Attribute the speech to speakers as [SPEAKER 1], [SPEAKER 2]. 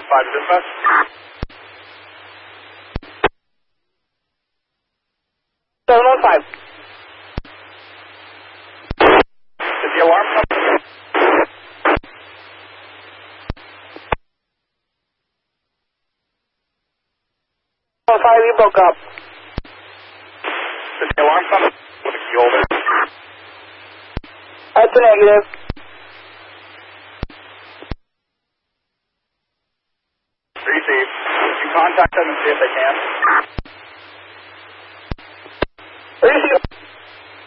[SPEAKER 1] 5 to dispatch.
[SPEAKER 2] Seven 1-5.
[SPEAKER 1] Did the alarm come?
[SPEAKER 2] 1-5, you broke up.
[SPEAKER 1] Did the alarm come? With the key holder.
[SPEAKER 2] That's a negative.
[SPEAKER 1] Receive. You can contact them and see if they can.